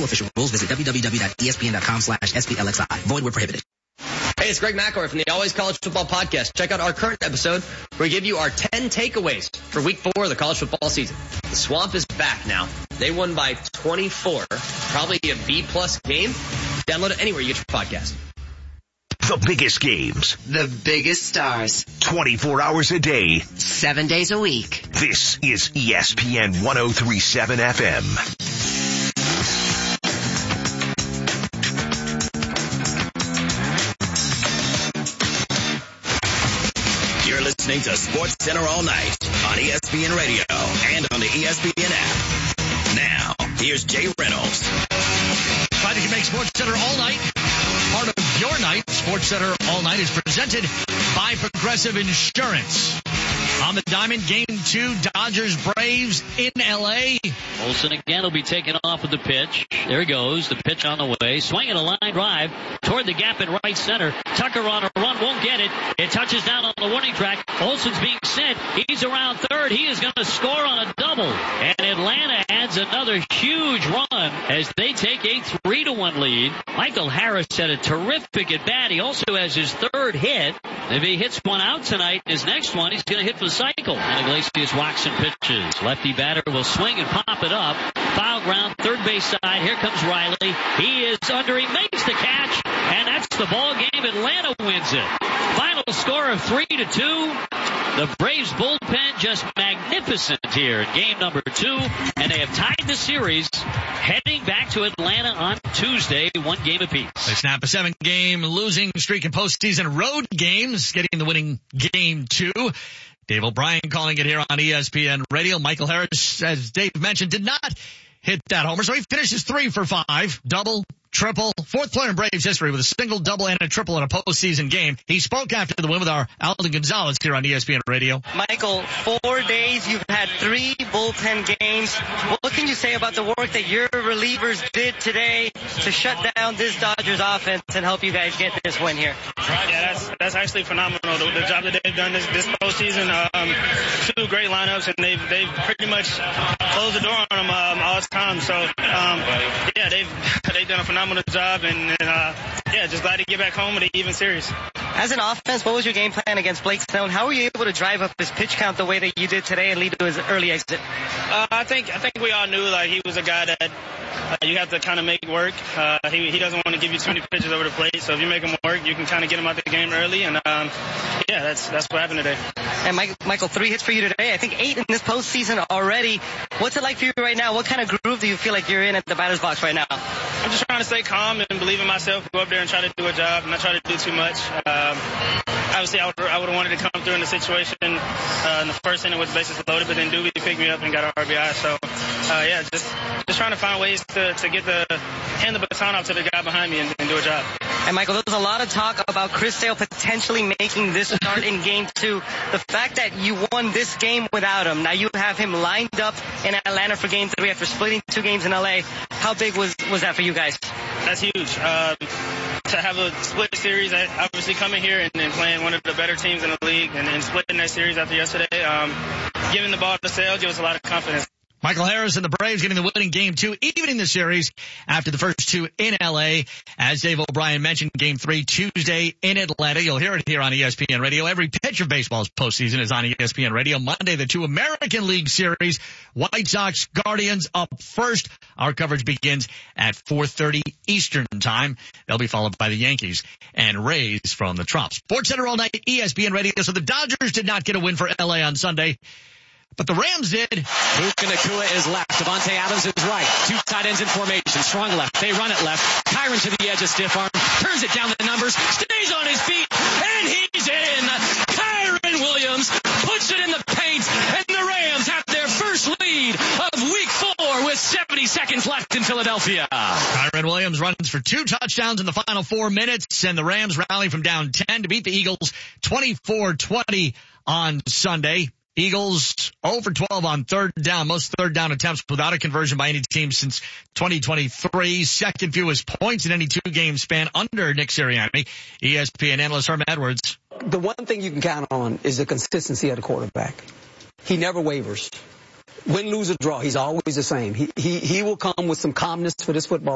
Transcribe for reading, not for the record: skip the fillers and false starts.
official rules, visit www.espn.com/SPLXI. Void where prohibited. Hey, it's Greg McElroy from the Always College Football Podcast. Check out our current episode where we give you our 10 takeaways for week 4 of the college football season. The Swamp is back now. They won by 24. Probably a B-plus game. Download it anywhere you get your podcast. The biggest games. The biggest stars. 24 hours a day. 7 days a week. This is ESPN 1037 FM. You're listening to Sports Center all night on ESPN Radio and on the ESPN app. Now, here's Jay Reynolds. Glad you can make Sports Center all night part of your night. Sports Center all night is presented by Progressive Insurance. On the diamond, game 2, Dodgers Braves in L.A. Olsen again will be taken off with the pitch. There he goes. The pitch on the way. Swinging a line drive toward the gap in right center. Tucker on a run. Won't get it. It touches down on the warning track. Olsen's being sent. He's around third. He is going to score on a double. And Atlanta adds another huge run as they take a 3-1 lead. Michael Harris had a terrific at bat. He also has his third hit. If he hits one out tonight, his next one, he's going to hit for the cycle. And Iglesias walks and pitches. Lefty batter will swing and pop it up. Foul ground, third base side. Here comes Riley. He is under. He makes the catch. And that's the ball game. Atlanta wins it. Final score of 3-2. The Braves bullpen just magnificent here in game number 2. And they have tied the series heading back to Atlanta on Tuesday, 1 game apiece. They snap a 7-game losing streak in postseason road games, getting the winning game 2. Dave O'Brien calling it here on ESPN Radio. Michael Harris, as Dave mentioned, did not hit that homer, so he finishes 3 for 5. Double, triple, 4th player in Braves history with a single, double, and a triple in a postseason game. He spoke after the win with our Alden Gonzalez here on ESPN Radio. Michael, 4 days, you've had 3 bullpen games. What can you say about the work that your relievers did today to shut down this Dodgers offense and help you guys get this win here? Yeah, that's actually phenomenal. The job that they've done this postseason, 2 great lineups, and they've pretty much closed the door on them all the time. So, yeah, they've done a phenomenal job, and just glad to get back home with an even series. As an offense, what was your game plan against Blake Snell? How were you able to drive up his pitch count the way that you did today and lead to his early exit? I think we all knew he was a guy that you have to kind of make work. He doesn't want to give you too many pitches over the plate, so if you make him work, you can kind of get him out the game early, and that's what happened today. And Michael, 3 hits for you today. I think 8 in this postseason already. What's it like for you right now? What kind of groove do you feel like you're in at the batter's box right now? I'm just trying to stay calm and believe in myself, go up there and try to do a job, and not try to do too much. Obviously, I would have wanted to come through in the situation in the first inning with bases loaded, but then Doobie picked me up and got an RBI. So, just trying to find ways to hand the baton off to the guy behind me and do a job. And Michael, there was a lot of talk about Chris Sale potentially making this start in game 2. The fact that you won this game without him, now you have him lined up in Atlanta for game 3 after splitting 2 games in LA. How big was that for you guys? That's huge. To have a split series, obviously coming here and playing one of the better teams in the league and splitting that series after yesterday, giving the ball to Sale gives us a lot of confidence. Michael Harris and the Braves getting the winning game 2, evening the series after the first 2 in L.A. As Dave O'Brien mentioned, game 3 Tuesday in Atlanta. You'll hear it here on ESPN Radio. Every pitch of baseball's postseason is on ESPN Radio. Monday, the 2 American League Series. White Sox, Guardians up first. Our coverage begins at 4:30 Eastern time. They'll be followed by the Yankees and Rays from the Trop. Sports Center all night, ESPN Radio. So the Dodgers did not get a win for L.A. on Sunday, but the Rams did. Puka Nacua is left. Devontae Adams is right. 2 tight ends in formation. Strong left. They run it left. Kyron to the edge of stiff arm. Turns it down the numbers. Stays on his feet. And he's in. Kyron Williams puts it in the paint. And the Rams have their first lead of week 4 with 70 seconds left in Philadelphia. Kyron Williams runs for 2 touchdowns in the final 4 minutes. And the Rams rally from down 10 to beat the Eagles 24-20 on Sunday. Eagles 0 for 12 on 3rd down, most 3rd down attempts without a conversion by any team since 2023. Second fewest points in any 2-game span under Nick Sirianni. ESPN analyst Herman Edwards. The one thing you can count on is the consistency of the quarterback. He never wavers. Win, lose, or draw, he's always the same. He will come with some calmness for this football